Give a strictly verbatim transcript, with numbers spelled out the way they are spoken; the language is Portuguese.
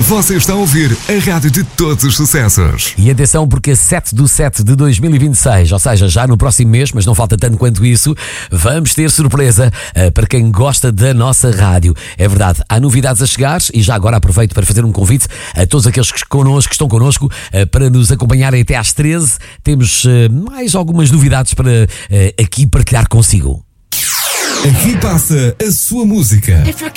Você está a ouvir a rádio de todos os sucessos. E atenção, porque a sete de setembro de dois mil e vinte e seis, ou seja, já no próximo mês, mas não falta tanto quanto isso, vamos ter surpresa uh, para quem gosta da nossa rádio. É verdade, há novidades a chegar e já agora aproveito para fazer um convite a todos aqueles que, connosco, que estão connosco uh, para nos acompanharem até às treze. Temos uh, mais algumas novidades para uh, aqui partilhar consigo. Aqui passa a sua música.